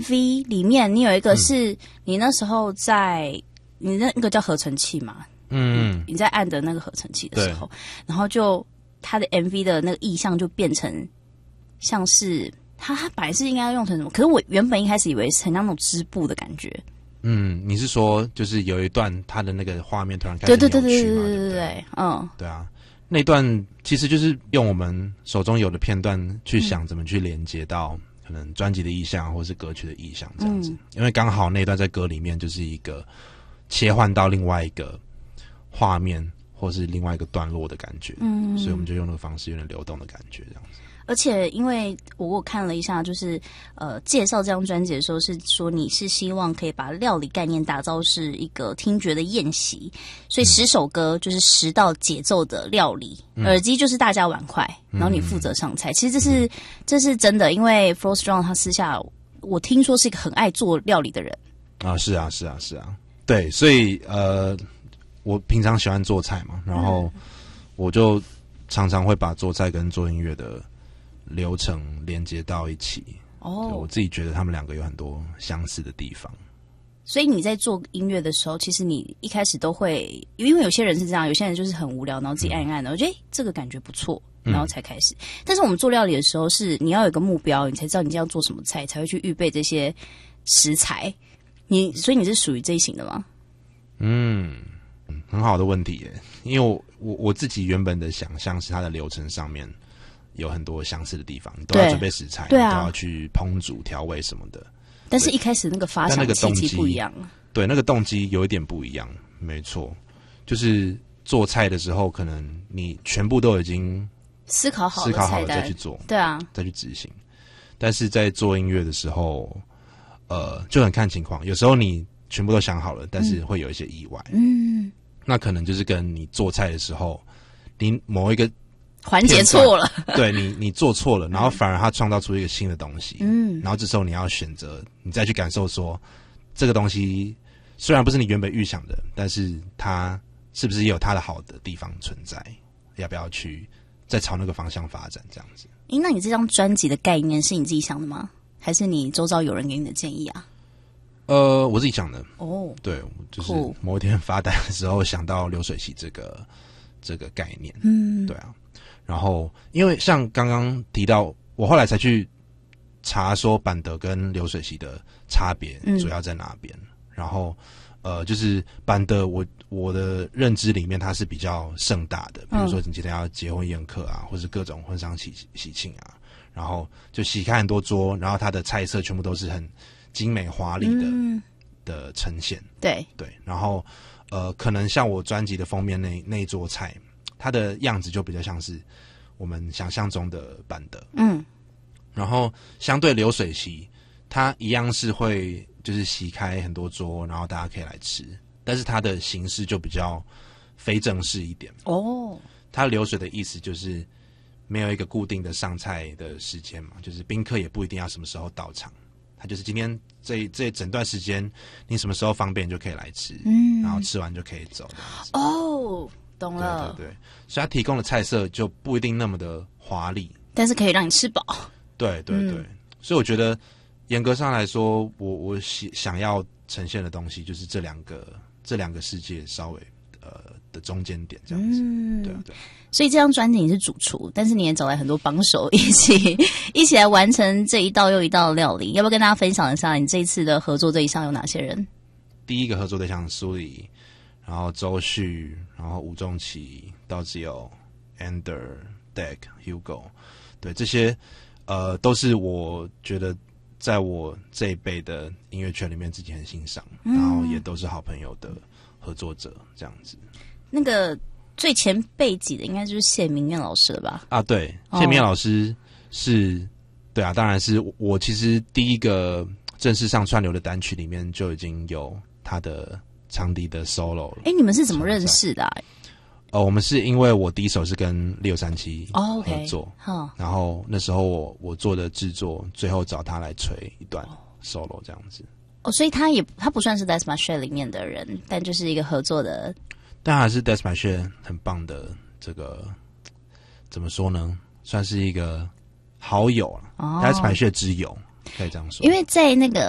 MV 里面，你有一个是你那时候在你那个叫合成器嘛？你在按的那个合成器的时候，然后就他的 MV 的那个意象就变成像是他本来是应该要用成什么？可是我原本一开始以为是很像那种织布的感觉。 你是说就是有一段他的那个画面突然开始扭曲嘛？ 对， 对啊，那段其实就是用我们手中有的片段去想怎么去连接到可能专辑的意象或是歌曲的意象这样子，因为刚好那段在歌里面就是一个切换到另外一个画面或是另外一个段落的感觉，所以我们就用那个方式有点流动的感觉这样子。 而且因为我看了一下，就是介绍这张专辑的时候是说你是希望可以把料理概念打造是一个听觉的宴席，所以10首歌就是10道节奏的料理，耳机就是大家碗筷，然后你负责上菜。其实这是真的，因为 Flo Strong 他私下我听说是一个很爱做料理的人啊，是啊，对，所以我平常喜欢做菜嘛，然后我就常常会把做菜跟做音乐的流程连接到一起。我自己觉得他们两个有很多相似的地方。 所以你在做音乐的时候，其实你一开始都会，因为有些人是这样，有些人就是很无聊，然后自己按一按的，我觉得这个感觉不错，然后才开始。但是我们做料理的时候，是你要有一个目标，你才知道你要做什么菜，才会去预备这些食材。所以你是属于这一型的吗？ 很好的问题耶，因为我自己原本的想象是它的流程上面有很多相似的地方，你都要准备食材， 对啊， 你都要去烹煮调味什么的。 但是一开始那个发想契机不一样， 对，那个动机有一点不一样，没错，就是做菜的时候，可能你全部都已经思考好了再去做， 对啊， 再去执行。但是在做音乐的时候，就很看情况，有时候你全部都想好了，但是会有一些意外，那可能就是跟你做菜的时候，你某一个环节错了， 对，你做错了，然后反而它创造出一个新的东西，然后这时候你要选择，你再去感受说，这个东西虽然不是你原本预想的，但是它是不是也有它的好的地方存在？要不要去再朝那个方向发展？这样子。 那你这张专辑的概念是你自己想的吗？还是你周遭有人给你的建议啊？ 我自己想的。对，就是某一天发呆的时候想到流水席这个概念。对啊。然后，因为像刚刚提到，我后来才去查说板德跟流水席的差别主要在哪边。然后，就是板德，我的认知里面它是比较盛大的，比如说你今天要结婚宴客啊，或是各种婚丧喜庆啊，然后就席开很多桌，然后它的菜色全部都是很精美华丽的呈现。对，然后可能像我专辑的封面那一桌菜，它的样子就比较像是我们想象中的板德。然后相对流水席，它一样是会就是席开很多桌，然后大家可以来吃，但是它的形式就比较非正式一点。它流水的意思就是没有一个固定的上菜的时间嘛，就是宾客也不一定要什么时候到场，它就是今天这整段时间你什么时候方便就可以来吃，然后吃完就可以走。 懂了。 对，所以它提供的菜色就不一定那么的华丽， 但是可以让你吃饱。对， 所以我觉得严格上来说，我想要呈现的东西就是这两个世界稍微的中间点这样子。对。 所以这张专辑你是主厨，但是你也找来很多帮手一起来完成这一道又一道的料理。要不要跟大家分享一下你这一次的合作对象有哪些人？ 第一个合作对象苏里，然后周旭，然后吴仲奇、道之友、Ander、Deck、Hugo， 对，这些都是我觉得在我这一辈的音乐圈里面自己很欣赏，然后也都是好朋友的合作者这样子。 那个最前辈级的应该就是谢明燕老师了吧？ 对，谢明燕老师是，对啊，当然是我其实第一个正式上串流的单曲里面就已经有他的长笛的 solo 了。 你们是怎么认识的啊？ 我们是因为我第一首是跟637合作，然后那时候我做的制作，最后找他来吹一段 solo 这样子。 所以他不算是 That's My Shit 里面的人，但就是一个合作的。 但还是 That's My Shit 很棒的这个怎么说呢？算是一个好友了，That's My Shit 之友，可以这样说。 因为在那个